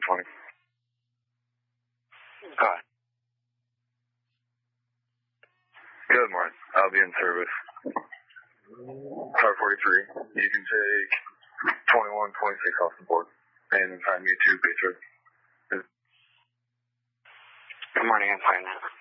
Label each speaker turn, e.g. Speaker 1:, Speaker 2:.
Speaker 1: 20.
Speaker 2: Hi.
Speaker 1: Good morning. I'll be in service. Car 43. You can take 2126 off the board and find me 2 Beach Road.
Speaker 2: Good morning, I'm fine now.